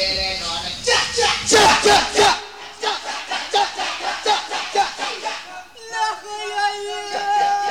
เลยแน่นอนนะ